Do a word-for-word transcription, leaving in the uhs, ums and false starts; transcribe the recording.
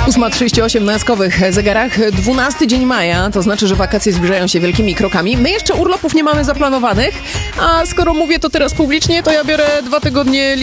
ósma trzydzieści osiem na skowych zegarach. dwunasty dzień maja, to znaczy, że wakacje zbliżają się wielkimi krokami. My jeszcze urlopów nie mamy zaplanowanych, a skoro mówię to teraz publicznie, to ja biorę dwa tygodnie